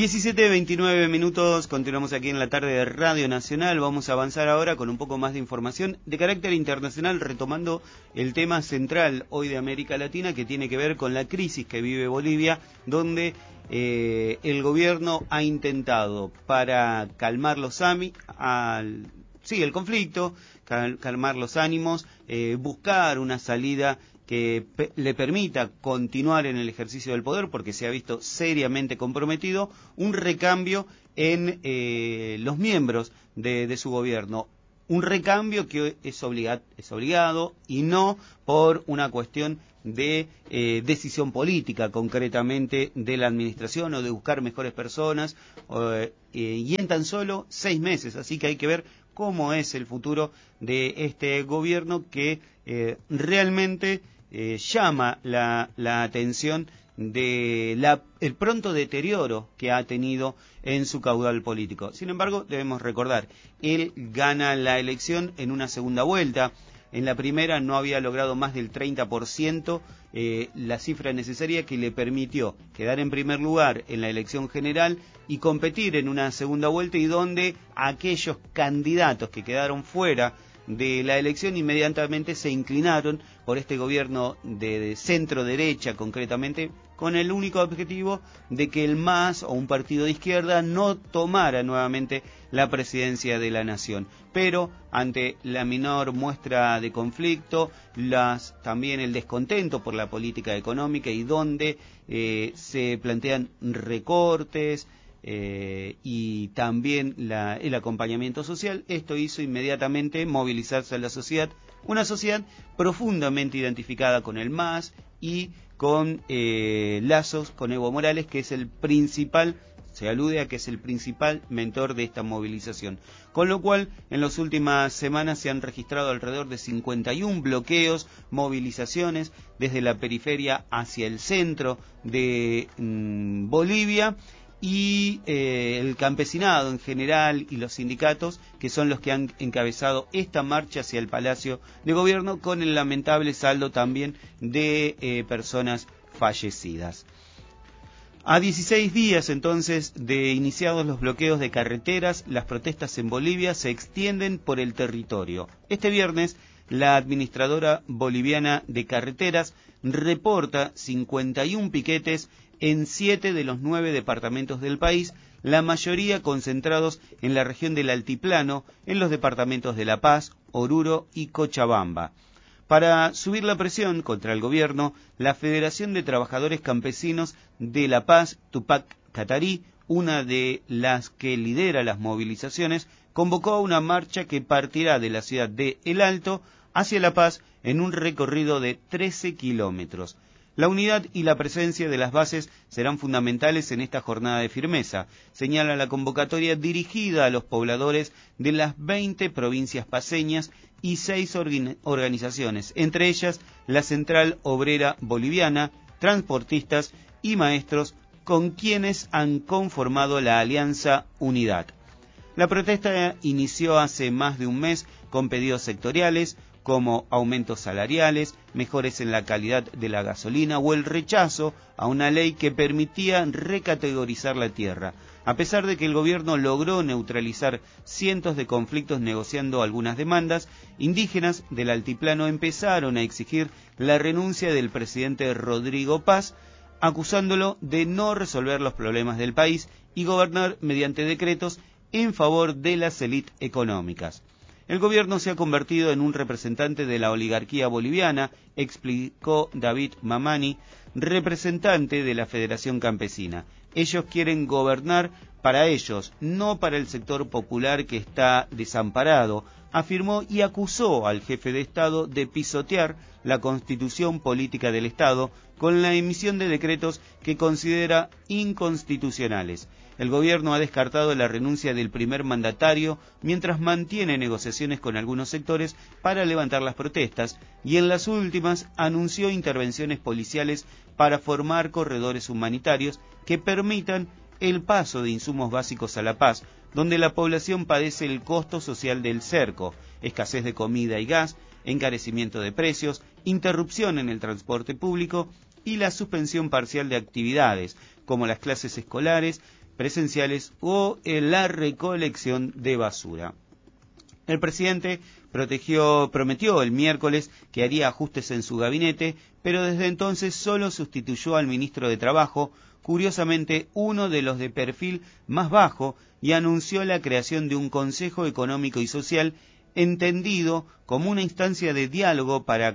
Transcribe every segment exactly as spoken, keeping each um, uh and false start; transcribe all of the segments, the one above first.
diecisiete veintinueve minutos, continuamos aquí en la tarde de Radio Nacional. Vamos a avanzar ahora con un poco más de información de carácter internacional, retomando el tema central hoy de América Latina, que tiene que ver con la crisis que vive Bolivia, donde eh, el gobierno ha intentado, para calmar los ami, al, sí, el conflicto, cal, calmar los ánimos, eh, buscar una salida que le permita continuar en el ejercicio del poder, porque se ha visto seriamente comprometido, un recambio en eh, los miembros de, de su gobierno. Un recambio que es, obliga, es obligado y no por una cuestión de eh, decisión política, concretamente de la administración o de buscar mejores personas, eh, y en tan solo seis meses. Así que hay que ver cómo es el futuro de este gobierno que eh, realmente eh, llama la, la atención de la, el pronto deterioro que ha tenido en su caudal político. Sin embargo, debemos recordar, él gana la elección en una segunda vuelta. En la primera no había logrado más del treinta por ciento, eh, la cifra necesaria que le permitió quedar en primer lugar en la elección general y competir en una segunda vuelta, y donde aquellos candidatos que quedaron fuera de la elección inmediatamente se inclinaron por este gobierno de, de centro derecha, concretamente con el único objetivo de que el M A S o un partido de izquierda no tomara nuevamente la presidencia de la nación. Pero ante la menor muestra de conflicto, las, también el descontento por la política económica, y donde eh, se plantean recortes, Eh, y también la, el acompañamiento social, esto hizo inmediatamente movilizarse a la sociedad, una sociedad profundamente identificada con el M A S y con eh, lazos con Evo Morales, que es el principal, se alude a que es el principal mentor de esta movilización. Con lo cual, en las últimas semanas se han registrado alrededor de cincuenta y un bloqueos, movilizaciones desde la periferia hacia el centro de mmm, Bolivia, y eh, el campesinado en general y los sindicatos, que son los que han encabezado esta marcha hacia el Palacio de Gobierno, con el lamentable saldo también de eh, personas fallecidas. A dieciséis días entonces de iniciados los bloqueos de carreteras, las protestas en Bolivia se extienden por el territorio. Este viernes, la administradora boliviana de carreteras reporta cincuenta y un piquetes en siete de los nueve departamentos del país, la mayoría concentrados en la región del Altiplano, en los departamentos de La Paz, Oruro y Cochabamba. Para subir la presión contra el gobierno, la Federación de Trabajadores Campesinos de La Paz, Tupac Katari, una de las que lidera las movilizaciones, convocó a una marcha que partirá de la ciudad de El Alto hacia La Paz en un recorrido de trece kilómetros. La unidad y la presencia de las bases serán fundamentales en esta jornada de firmeza, señala la convocatoria dirigida a los pobladores de las veinte provincias paceñas y seis organizaciones, entre ellas la Central Obrera Boliviana, transportistas y maestros, con quienes han conformado la Alianza Unidad. La protesta inició hace más de un mes con pedidos sectoriales, como aumentos salariales, mejores en la calidad de la gasolina o el rechazo a una ley que permitía recategorizar la tierra. A pesar de que el gobierno logró neutralizar cientos de conflictos negociando algunas demandas, indígenas del altiplano empezaron a exigir la renuncia del presidente Rodrigo Paz, acusándolo de no resolver los problemas del país y gobernar mediante decretos en favor de las élites económicas. El gobierno se ha convertido en un representante de la oligarquía boliviana, explicó David Mamani, representante de la Federación Campesina. Ellos quieren gobernar para ellos, no para el sector popular que está desamparado, afirmó, y acusó al jefe de Estado de pisotear la constitución política del Estado con la emisión de decretos que considera inconstitucionales. El gobierno ha descartado la renuncia del primer mandatario mientras mantiene negociaciones con algunos sectores para levantar las protestas, y en las últimas anunció intervenciones policiales para formar corredores humanitarios que permitan el paso de insumos básicos a La Paz, donde la población padece el costo social del cerco, escasez de comida y gas, encarecimiento de precios, interrupción en el transporte público y la suspensión parcial de actividades, como las clases escolares, presenciales o en la recolección de basura. El presidente protegió, prometió el miércoles que haría ajustes en su gabinete, pero desde entonces solo sustituyó al ministro de Trabajo, curiosamente uno de los de perfil más bajo, y anunció la creación de un Consejo Económico y Social entendido como una instancia de diálogo para,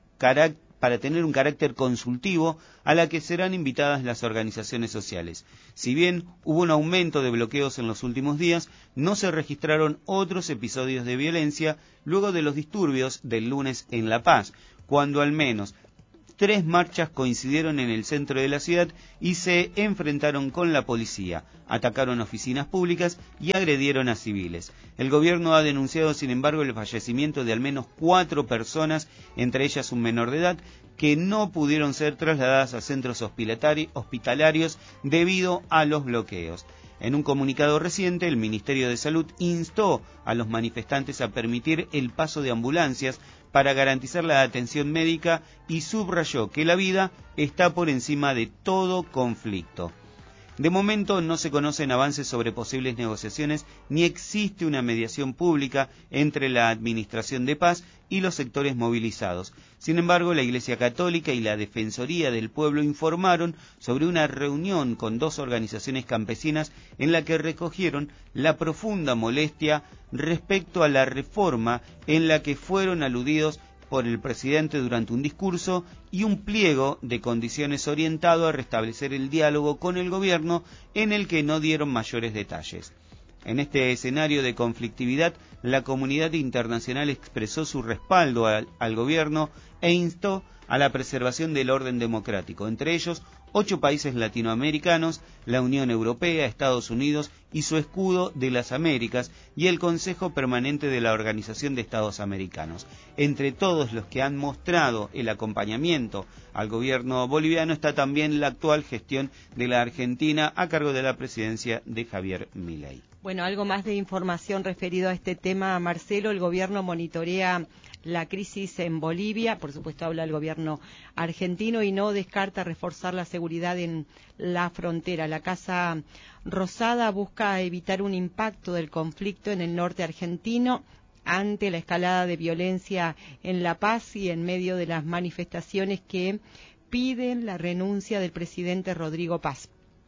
para tener un carácter consultivo a la que serán invitadas las organizaciones sociales. Si bien hubo un aumento de bloqueos en los últimos días, no se registraron otros episodios de violencia luego de los disturbios del lunes en La Paz, cuando al menos tres marchas coincidieron en el centro de la ciudad y se enfrentaron con la policía, atacaron oficinas públicas y agredieron a civiles. El gobierno ha denunciado, sin embargo, el fallecimiento de al menos cuatro personas, entre ellas un menor de edad, que no pudieron ser trasladadas a centros hospitalarios debido a los bloqueos. En un comunicado reciente, el Ministerio de Salud instó a los manifestantes a permitir el paso de ambulancias para garantizar la atención médica y subrayó que la vida está por encima de todo conflicto. De momento no se conocen avances sobre posibles negociaciones ni existe una mediación pública entre la Administración de Paz y los sectores movilizados. Sin embargo, la Iglesia Católica y la Defensoría del Pueblo informaron sobre una reunión con dos organizaciones campesinas en la que recogieron la profunda molestia respecto a la reforma en la que fueron aludidos por el presidente durante un discurso y un pliego de condiciones orientado a restablecer el diálogo con el gobierno, en el que no dieron mayores detalles. En este escenario de conflictividad, la comunidad internacional expresó su respaldo al, al gobierno e instó a la preservación del orden democrático, entre ellos ocho países latinoamericanos, la Unión Europea, Estados Unidos y su escudo de las Américas y el Consejo Permanente de la Organización de Estados Americanos. Entre todos los que han mostrado el acompañamiento al gobierno boliviano está también la actual gestión de la Argentina a cargo de la presidencia de Javier Milei. Bueno, algo más de información referido a este tema, Marcelo. El gobierno monitorea la crisis en Bolivia, por supuesto habla el gobierno argentino, y no descarta reforzar la seguridad en la frontera. La Casa Rosada busca evitar un impacto del conflicto en el norte argentino ante la escalada de violencia en La Paz y en medio de las manifestaciones que piden la renuncia del presidente Rodrigo Paz.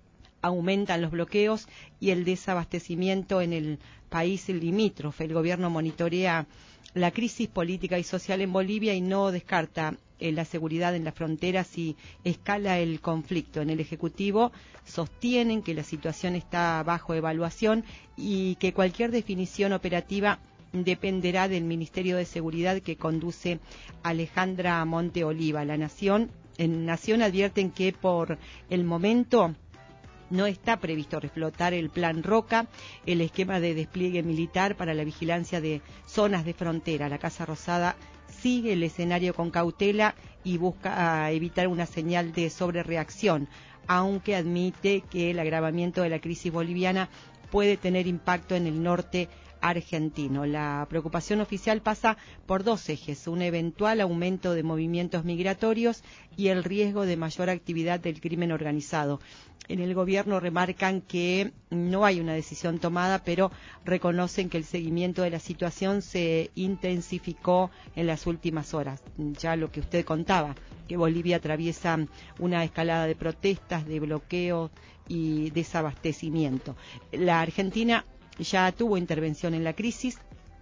Aumentan los bloqueos y el desabastecimiento en el país limítrofe. El gobierno monitorea la crisis política y social en Bolivia y no descarta eh, la seguridad en la frontera si escala el conflicto. En el Ejecutivo sostienen que la situación está bajo evaluación y que cualquier definición operativa dependerá del Ministerio de Seguridad que conduce Alejandra Monte Oliva. La Nación, en Nación advierten que por el momento no está previsto reflotar el Plan Roca, el esquema de despliegue militar para la vigilancia de zonas de frontera. La Casa Rosada sigue el escenario con cautela y busca evitar una señal de sobrereacción, aunque admite que el agravamiento de la crisis boliviana puede tener impacto en el norte argentino. La preocupación oficial pasa por dos ejes: un eventual aumento de movimientos migratorios y el riesgo de mayor actividad del crimen organizado. En el gobierno remarcan que no hay una decisión tomada, pero reconocen que el seguimiento de la situación se intensificó en las últimas horas. Ya lo que usted contaba, que Bolivia atraviesa una escalada de protestas, de bloqueo y desabastecimiento. La Argentina ya tuvo intervención en la crisis.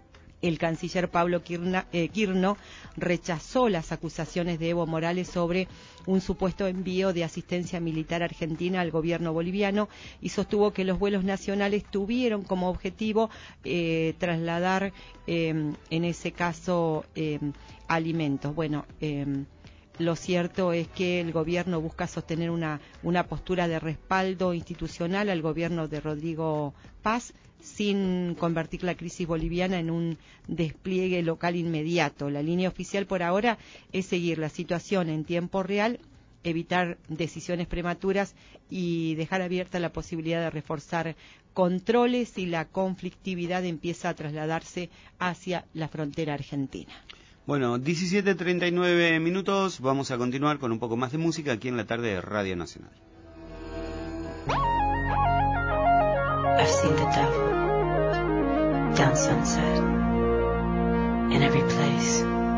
El canciller Pablo Kirna, eh, Kirno rechazó las acusaciones de Evo Morales sobre un supuesto envío de asistencia militar argentina al gobierno boliviano y sostuvo que los vuelos nacionales tuvieron como objetivo eh, trasladar, eh, en ese caso, eh, alimentos. Bueno, eh, lo cierto es que el gobierno busca sostener una, una postura de respaldo institucional al gobierno de Rodrigo Paz, sin convertir la crisis boliviana en un despliegue local inmediato. La línea oficial por ahora es seguir la situación en tiempo real, evitar decisiones prematuras y dejar abierta la posibilidad de reforzar controles si la conflictividad empieza a trasladarse hacia la frontera argentina. Bueno, diecisiete treinta y nueve minutos, vamos a continuar con un poco más de música aquí en la tarde de Radio Nacional. seen the devil down Sunset.